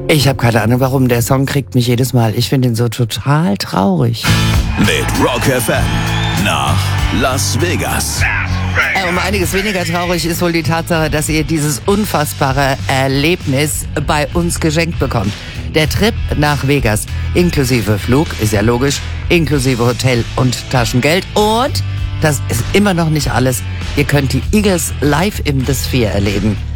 Ich habe keine Ahnung, warum. Der Song kriegt mich jedes Mal. Ich finde ihn so total traurig. Mit Rock FM nach Las Vegas. Um einiges weniger traurig ist wohl die Tatsache, dass ihr dieses unfassbare Erlebnis bei uns geschenkt bekommt. Der Trip nach Vegas, inklusive Flug, ist ja logisch, inklusive Hotel und Taschengeld. Und das ist immer noch nicht alles. Ihr könnt die Eagles live im The Sphere erleben.